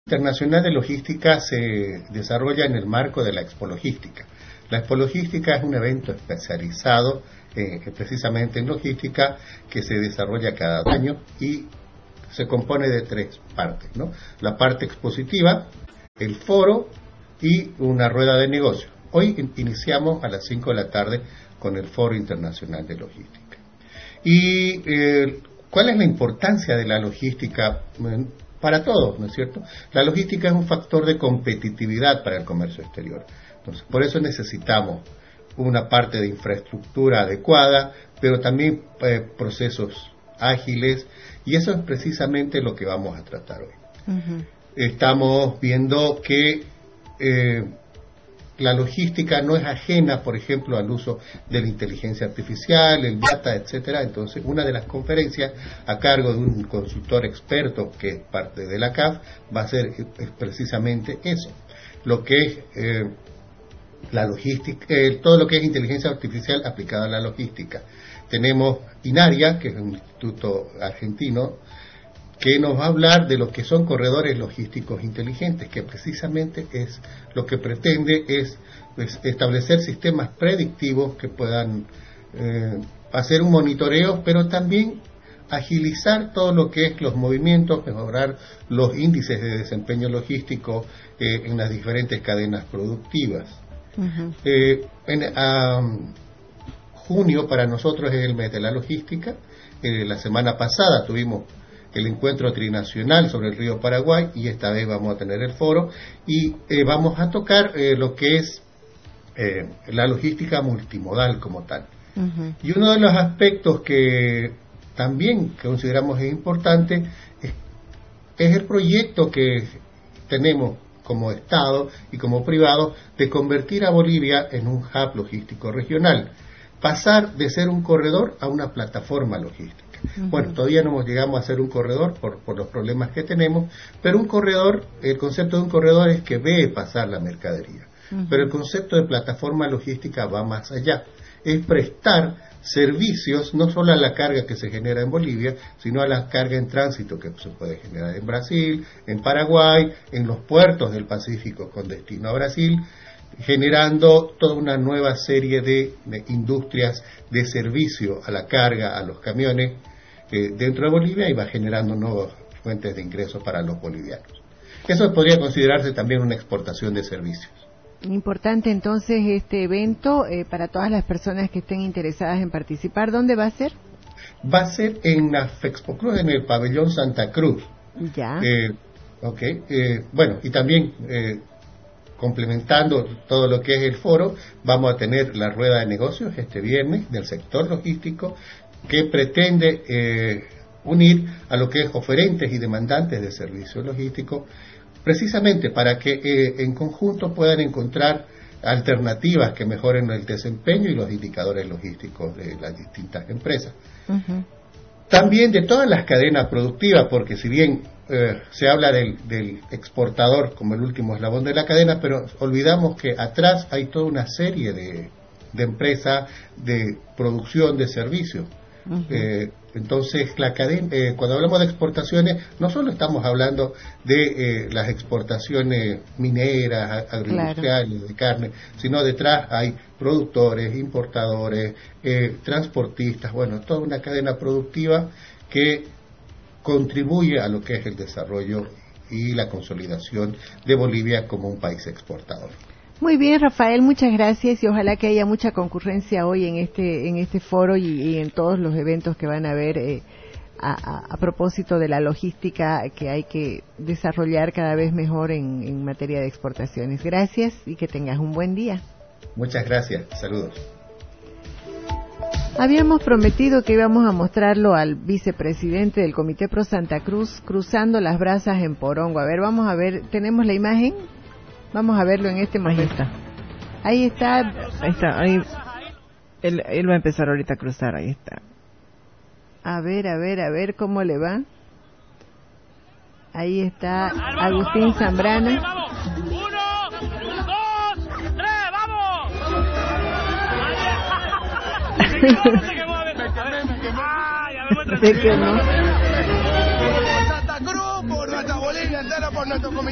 Internacional de Logística se desarrolla en el marco de la Expo Logística. La Expo Logística es un evento especializado precisamente en logística que se desarrolla cada año y se compone de tres partes, ¿no? La parte expositiva, el foro y una rueda de negocio. Hoy iniciamos a las 5 de la tarde con el Foro Internacional de Logística. ¿Y cuál es la importancia de la logística? Para todos, ¿no es cierto? La logística es un factor de competitividad para el comercio exterior. Entonces, por eso necesitamos una parte de infraestructura adecuada, pero también procesos ágiles, y eso es precisamente lo que vamos a tratar hoy. Uh-huh. Estamos viendo que la logística no es ajena, por ejemplo, al uso de la inteligencia artificial, el data, etcétera. Entonces, una de las conferencias a cargo de un consultor experto que es parte de la CAF va a ser precisamente eso, lo que es la logística, todo lo que es inteligencia artificial aplicada a la logística. Tenemos INARIA, que es un instituto argentino, que nos va a hablar de lo que son corredores logísticos inteligentes, que precisamente es lo que pretende es establecer sistemas predictivos que puedan hacer un monitoreo, pero también agilizar todo lo que es los movimientos, mejorar los índices de desempeño logístico en las diferentes cadenas productivas. Uh-huh. Junio para nosotros es el mes de la logística. La semana pasada tuvimos el encuentro trinacional sobre el río Paraguay y esta vez vamos a tener el foro y vamos a tocar lo que es la logística multimodal como tal. Uh-huh. Y uno de los aspectos que también consideramos es importante es el proyecto que tenemos como Estado y como privado de convertir a Bolivia en un hub logístico regional, pasar de ser un corredor a una plataforma logística. Uh-huh. Bueno, todavía no llegamos a ser un corredor por los problemas que tenemos, pero un corredor, el concepto de un corredor es que ve pasar la mercadería. Uh-huh. Pero el concepto de plataforma logística va más allá, es prestar servicios no solo a la carga que se genera en Bolivia, sino a la carga en tránsito que se puede generar en Brasil, en Paraguay, en los puertos del Pacífico con destino a Brasil, generando toda una nueva serie de industrias de servicio a la carga, a los camiones dentro de Bolivia, y va generando nuevas fuentes de ingresos para los bolivianos. Eso podría considerarse también una exportación de servicios. Importante entonces este evento para todas las personas que estén interesadas en participar. ¿Dónde va a ser? Va a ser en la Fexpo Cruz, en el pabellón Santa Cruz. Ya. Bueno, y también complementando todo lo que es el foro, vamos a tener la rueda de negocios este viernes del sector logístico que pretende unir a lo que es oferentes y demandantes de servicios logísticos, precisamente para que en conjunto puedan encontrar alternativas que mejoren el desempeño y los indicadores logísticos de las distintas empresas. Uh-huh. También de todas las cadenas productivas, porque si bien se habla del exportador como el último eslabón de la cadena, pero olvidamos que atrás hay toda una serie de empresas de producción de servicios. Uh-huh. Entonces, la cadena, cuando hablamos de exportaciones, no solo estamos hablando de las exportaciones mineras, agroindustriales, claro, de carne, sino detrás hay productores, importadores, transportistas, bueno, toda una cadena productiva que contribuye a lo que es el desarrollo y la consolidación de Bolivia como un país exportador. Muy bien, Rafael, muchas gracias y ojalá que haya mucha concurrencia hoy en este foro y en todos los eventos que van a haber a propósito de la logística que hay que desarrollar cada vez mejor en materia de exportaciones. Gracias y que tengas un buen día. Muchas gracias, saludos. Habíamos prometido que íbamos a mostrarlo al vicepresidente del Comité Pro Santa Cruz cruzando las brasas en Porongo. A ver, vamos a ver, ¿tenemos la imagen? Vamos a verlo en este momento. Ahí está. Ahí. Él va a empezar ahorita a cruzar, ahí está. A ver cómo le va. Ahí está Agustín Zambrana. ¡Vamos! 1, 2, 3, ¡vamos! Se quemó. Santa Cruz, por nuestra Bolivia entera, por nuestro comité.